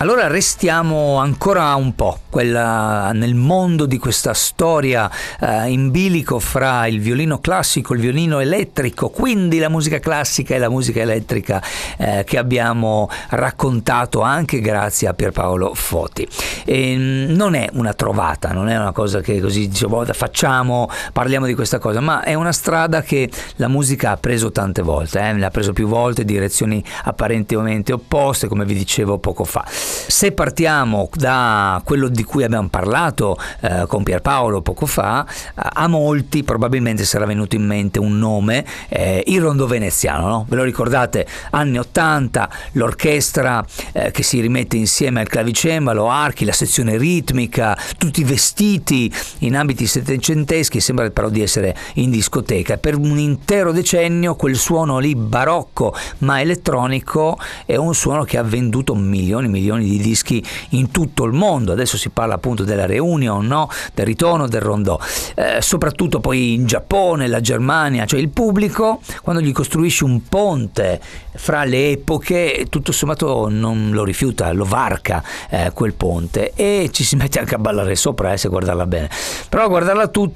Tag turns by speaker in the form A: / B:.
A: Allora restiamo ancora un po' nel mondo di questa storia in bilico fra il violino classico e il violino elettrico, quindi la musica classica e la musica elettrica che abbiamo raccontato anche grazie a Pierpaolo Foti. E non è una trovata, non è una cosa che così diciamo parliamo di questa cosa, ma è una strada che la musica ha preso tante volte, l'ha preso più volte, direzioni apparentemente opposte, come vi dicevo poco fa. Se partiamo da quello di cui abbiamo parlato con Pierpaolo poco fa, a molti probabilmente sarà venuto in mente un nome, il rondò veneziano, no? Ve lo ricordate? Anni 80, l'orchestra che si rimette insieme al clavicembalo, archi, la sezione ritmica, tutti vestiti in abiti settecenteschi, sembra però di essere in discoteca. Per un intero decennio quel suono lì barocco ma elettronico è un suono che ha venduto milioni di dischi in tutto il mondo. Adesso si parla appunto della reunion, no? Del ritorno del rondò, soprattutto poi in Giappone, la Germania, cioè il pubblico quando gli costruisci un ponte fra le epoche tutto sommato non lo rifiuta, lo varca quel ponte e ci si mette anche a ballare sopra, se guardarla bene, però a guardarla tutta